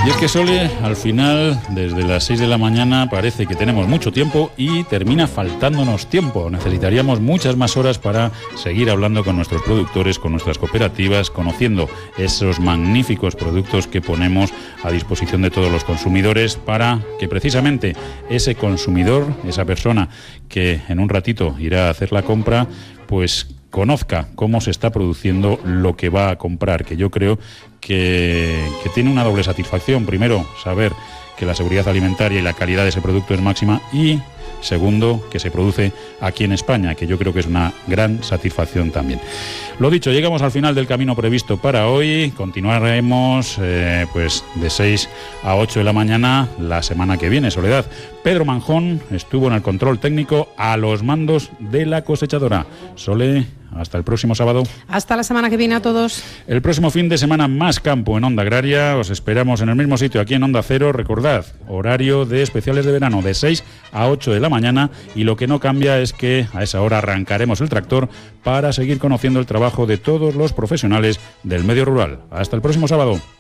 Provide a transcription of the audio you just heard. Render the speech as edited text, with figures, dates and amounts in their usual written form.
Y es que Sole, al final, desde las 6 de la mañana parece que tenemos mucho tiempo y termina faltándonos tiempo. Necesitaríamos muchas más horas para seguir hablando con nuestros productores, con nuestras cooperativas, conociendo esos magníficos productos que ponemos a disposición de todos los consumidores para que precisamente ese consumidor, esa persona que en un ratito irá a hacer la compra, pues conozca cómo se está produciendo lo que va a comprar, que yo creo que tiene una doble satisfacción. Primero, saber que la seguridad alimentaria y la calidad de ese producto es máxima, y segundo, que se produce aquí en España, que yo creo que es una gran satisfacción también. Lo dicho, llegamos al final del camino previsto para hoy. Continuaremos pues de 6 a 8 de la mañana la semana que viene. Soledad, Pedro Manjón estuvo en el control técnico a los mandos de la cosechadora. Sole, hasta el próximo sábado. Hasta la semana que viene a todos. El próximo fin de semana más campo en Onda Agraria. Os esperamos en el mismo sitio, aquí en Onda Cero. Recordad, horario de especiales de verano de 6 a 8 de la mañana, y lo que no cambia es que a esa hora arrancaremos el tractor para seguir conociendo el trabajo de todos los profesionales del medio rural. Hasta el próximo sábado.